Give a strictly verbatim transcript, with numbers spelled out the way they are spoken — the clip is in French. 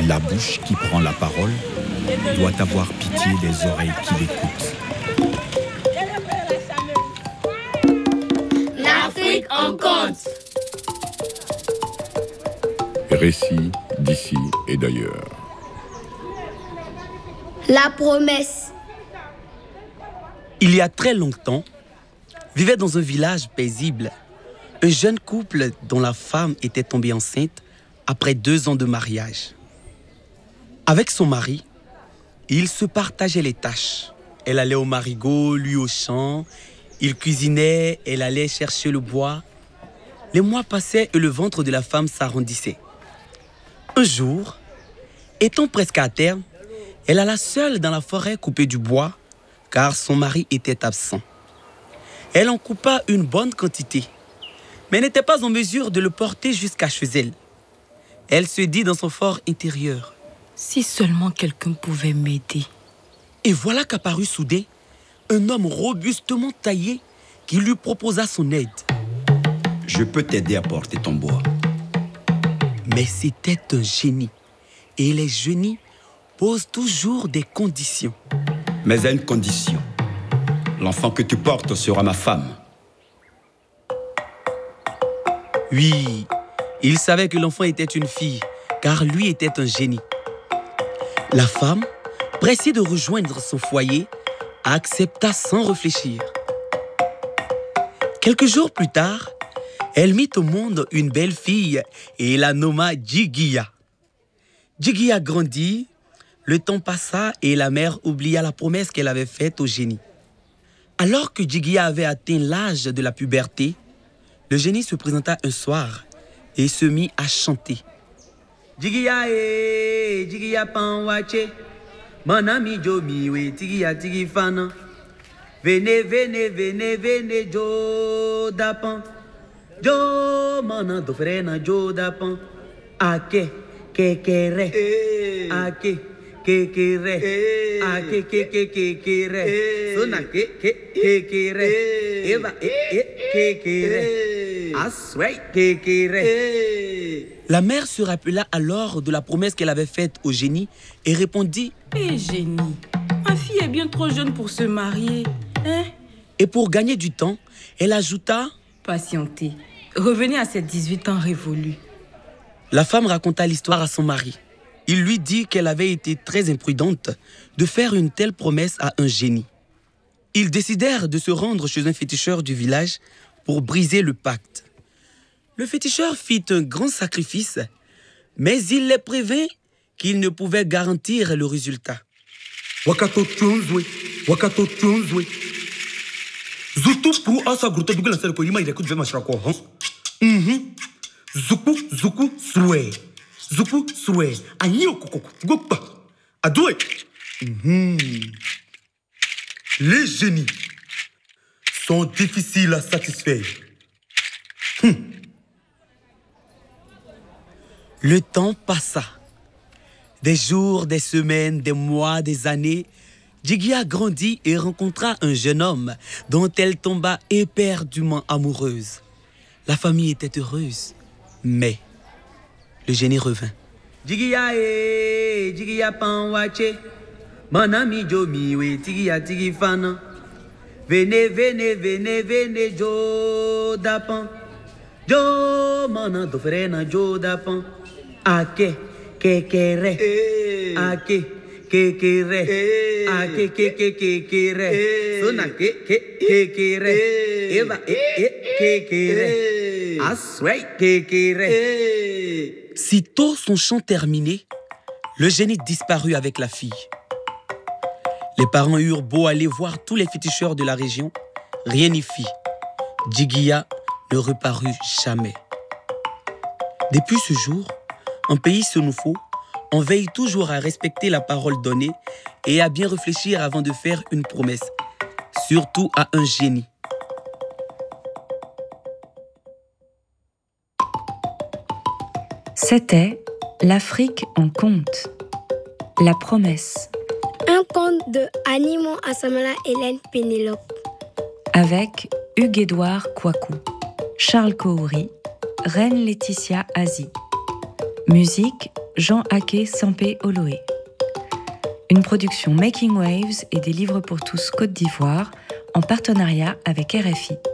La bouche qui prend la parole doit avoir pitié des oreilles qui l'écoutent. L'Afrique en conte. Récits d'ici et d'ailleurs. La promesse. Il y a très longtemps, vivait dans un village paisible un jeune couple dont la femme était tombée enceinte après deux ans de mariage. Avec son mari, ils se partageaient les tâches. Elle allait au marigot, lui au champ. Il cuisinait, elle allait chercher le bois. Les mois passaient et le ventre de la femme s'arrondissait. Un jour, étant presque à terme, elle alla seule dans la forêt couper du bois car son mari était absent. Elle en coupa une bonne quantité, mais n'était pas en mesure de le porter jusqu'à chez elle. Elle se dit dans son fort intérieur: si seulement quelqu'un pouvait m'aider. Et voilà qu'apparut soudain un homme robustement taillé qui lui proposa son aide. Je peux t'aider à porter ton bois. Mais c'était un génie. Et les génies posent toujours des conditions. Mais à une condition. L'enfant que tu portes sera ma femme. Oui, il savait que l'enfant était une fille, car lui était un génie. La femme, pressée de rejoindre son foyer, accepta sans réfléchir. Quelques jours plus tard, elle mit au monde une belle fille et la nomma Djigiya. Djigiya grandit, le temps passa et la mère oublia la promesse qu'elle avait faite au génie. Alors que Djigiya avait atteint l'âge de la puberté, le génie se présenta un soir et se mit à chanter. Djigiya e, Djigiya panwache, manami jo miwe, Djigiya Djigi fana. Venez, venez, venez, venez, jo dapan. Jo mana do frena jo dapan. Ake, kekere, ake, kekere, ake, keke, kekere. Sona ke, ke, kekere. Eva, e, e, kekere. Asway, kekere. La mère se rappela alors de la promesse qu'elle avait faite au génie et répondit: hé hey, génie, ma fille est bien trop jeune pour se marier. Hein? Et pour gagner du temps, elle ajouta: patientez, revenez à ses dix-huit ans révolus. La femme raconta l'histoire à son mari. Il lui dit qu'elle avait été très imprudente de faire une telle promesse à un génie. Ils décidèrent de se rendre chez un féticheur du village pour briser le pacte. Le féticheur fit un grand sacrifice, mais il les prévint qu'il ne pouvait garantir le résultat. Wakato Tunzwe, Wakato Tunzwe. Zutu pour asa gruta dugula sel ko yima ile ku vema shako han. Mhm. Zuku zuku swe. Zuku swe. Anyo kokoko. Gokpa. Adoué. Mhm. Les génies sont difficiles à satisfaire. Hum. Le temps passa. Des jours, des semaines, des mois, des années, Djigiya grandit et rencontra un jeune homme dont elle tomba éperdument amoureuse. La famille était heureuse, mais le génie revint. Djigiya e, Djigiya panwache, manami jo miwe, Djigiya Djigi fana. Venez, venez, venez, venez, jo dapan. Jo mana do frena jo dapan. Ake, kekere, ake, kekere, ake, keke, kekere. Sona ke, ke, kekere. Eva, e, e, kekere. Asway, kekere. Sitôt son chant terminé, le génie disparut avec la fille. Les parents eurent beau aller voir tous les féticheurs de la région, rien n'y fit. Djigiya ne reparut jamais. Depuis ce jour, en pays Senufo, on veille toujours à respecter la parole donnée et à bien réfléchir avant de faire une promesse, surtout à un génie. C'était L'Afrique en conte. La promesse. Un conte de Animon Asamala Hélène Pénélope. Avec Hugues-Édouard Kouakou, Charles Kohouri, Reine Laetitia Azi. Musique Jean Aké Sampé Oloé. Une production Making Waves et des Livres pour tous Côte d'Ivoire en partenariat avec R F I.